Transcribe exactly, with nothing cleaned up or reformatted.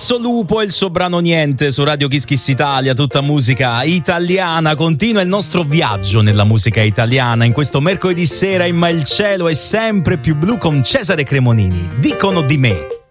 Enzo Lupo e il suo brano Niente su Radio Kiss Kiss Italia, tutta musica italiana. Continua il nostro viaggio nella musica italiana in questo mercoledì sera in Ma il cielo è sempre più blu con Cesare Cremonini. Dicono di me.